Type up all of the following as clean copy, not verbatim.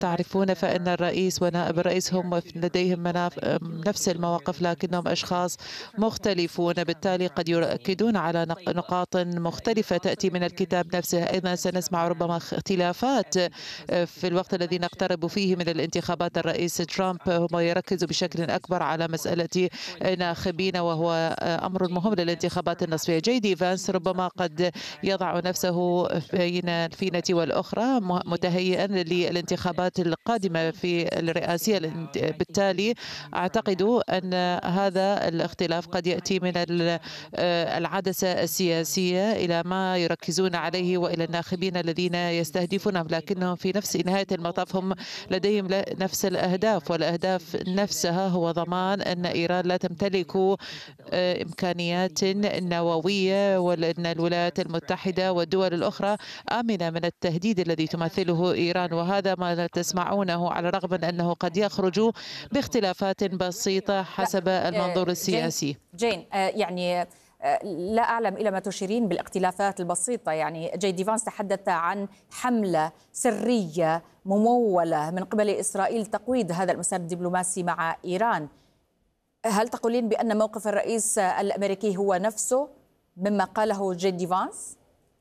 تعرفون فإن الرئيس ونائب الرئيس هم لديهم نفس المواقف، لكنهم أشخاص مختلفون، بالتالي قد يؤكدون على نقاط مختلفة تأتي من الكتاب نفسه. أيضا سنسمع ربما اختلافات في الوقت الذي نقترب فيه من الانتخابات. الرئيس ترامب هو يركز بشكل أكبر على مسألة ناخبين، وهو أمر مهم للانتخابات النصفية. جي دي فانس ربما قد يضع نفسه بين الفينة والأخرى متهيئا للانتخابات القادمة في الرئاسية. بالتالي أعتقد أن هذا الاختلاف قد يأتي من العدسة السياسية إلى ما يركزون عليه وإلى الناخبين الذين يستهدفونهم، لكنهم في نهاية المطاف هم لديهم نفس الأهداف، والأهداف نفسها هو ضمان أن إيران لا تمتلك إمكانيات نووية، وأن الولايات المتحدة والدول الأخرى آمنة من التهديد الذي تمثله إيران. وهذا ما تسمعونه على الرغم من أنه قد يخرج باختلافات بسيطة حسب المنظور السياسي. جين يعني لا أعلم إلى ما تشيرين بالاختلافات البسيطة. يعني جي دي فانس تحدث عن حملة سرية ممولة من قبل إسرائيل تقويض هذا المسار الدبلوماسي مع إيران. هل تقولين بأن موقف الرئيس الأمريكي هو نفسه مما قاله جي دي فانس؟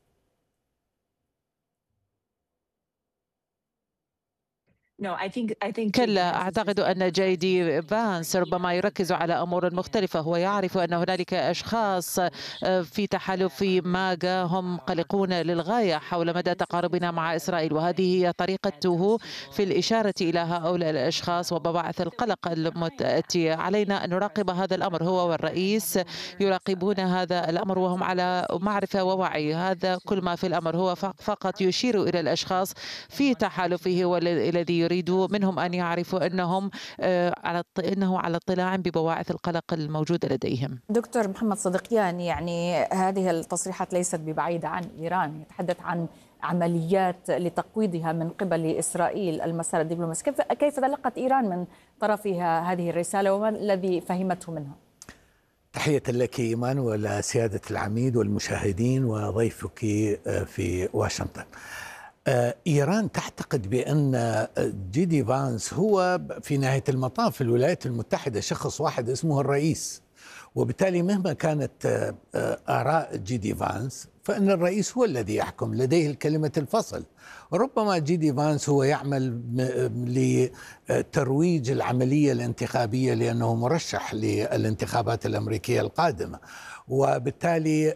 كلا، أعتقد أن جي دي فانس ربما يركز على أمور مختلفة. هو يعرف أن هنالك أشخاص في تحالف ماغا هم قلقون للغاية حول مدى تقاربنا مع إسرائيل، وهذه هي طريقته في الإشارة إلى هؤلاء الأشخاص وببعث القلق المتأتي. علينا أن نراقب هذا الأمر، هو والرئيس يراقبون هذا الأمر وهم على معرفة ووعي. هذا كل ما في الأمر، هو فقط يشير إلى الأشخاص في تحالفه والذي يريد منهم أن يعرفوا أنه على اطلاع ببواعث القلق الموجودة لديهم. دكتور محمد صدقيان، يعني هذه التصريحات ليست ببعيدة عن إيران، يتحدث عن عمليات لتقويضها من قبل إسرائيل المسار الدبلوماسي. كيف تلقت إيران من طرفها هذه الرسالة وما الذي فهمته منها؟ تحية لك إيمان ولسيادة العميد والمشاهدين وضيفك في واشنطن. إيران تعتقد بأن جي دي فانس هو في نهاية المطاف الولايات المتحدة شخص واحد اسمه الرئيس، وبالتالي مهما كانت آراء جي دي فانس فإن الرئيس هو الذي يحكم، لديه الكلمة الفصل. ربما جي دي فانس هو يعمل لترويج العملية الانتخابية لأنه مرشح للانتخابات الأمريكية القادمة، وبالتالي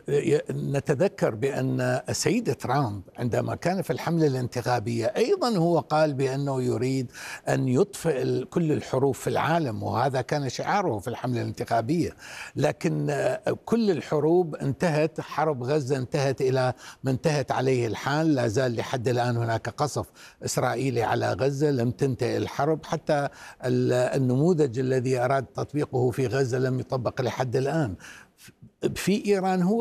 نتذكر بأن السيد ترامب عندما كان في الحملة الانتخابية أيضا هو قال بأنه يريد أن يطفئ كل الحروب في العالم، وهذا كان شعاره في الحملة الانتخابية. لكن كل الحروب انتهت، حرب غزة انتهت إلى ما انتهت عليه الحال. لا زال لحد الآن هناك قصف إسرائيلي على غزة، لم تنتهي الحرب، حتى النموذج الذي أراد تطبيقه في غزة لم يطبق لحد الآن. في إيران هو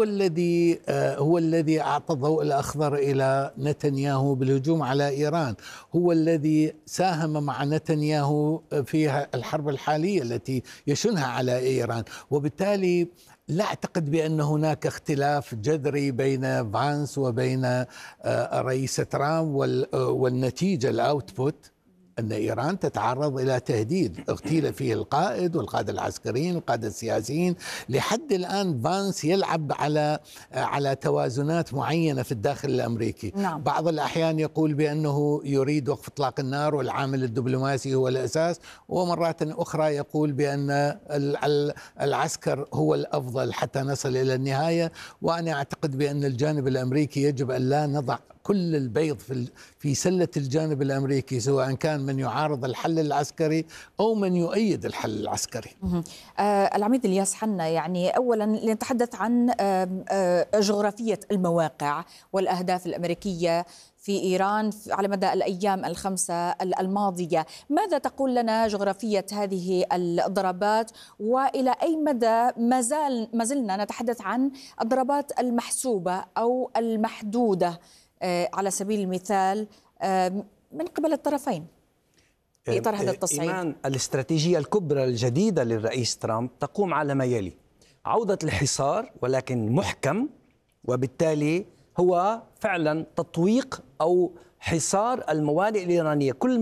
الذي أعطى الضوء الأخضر إلى نتنياهو بالهجوم على إيران، هو الذي ساهم مع نتنياهو في الحرب الحالية التي يشنها على إيران. وبالتالي لا أعتقد بأن هناك اختلاف جذري بين فانس وبين رئيس ترامب، والنتيجة الأوتبوت أن إيران تتعرض إلى تهديد اغتيل فيه القائد والقادة العسكريين والقادة السياسيين. لحد الآن فانس يلعب على توازنات معينة في الداخل الأمريكي. نعم. بعض الأحيان يقول بأنه يريد وقف إطلاق النار والعامل الدبلوماسي هو الأساس، ومرات أخرى يقول بأن العسكر هو الأفضل حتى نصل إلى النهاية. وأنا أعتقد بأن الجانب الأمريكي يجب أن لا نضع كل البيض في سلة الجانب الأمريكي، سواء كان من يعارض الحل العسكري أو من يؤيد الحل العسكري. العميد الياس حنا، يعني أولا لنتحدث عن جغرافية المواقع والأهداف الأمريكية في إيران على مدى الأيام الخمسة الماضية. ماذا تقول لنا جغرافية هذه الضربات، وإلى أي مدى ما زلنا نتحدث عن الضربات المحسوبة أو المحدودة على سبيل المثال من قبل الطرفين في إطار هذا التصعيد؟ إيمان، الاستراتيجية الكبرى الجديدة للرئيس ترامب تقوم على ما يلي: عودة الحصار ولكن محكم، وبالتالي هو فعلا تطويق أو حصار الموانئ الإيرانية. كل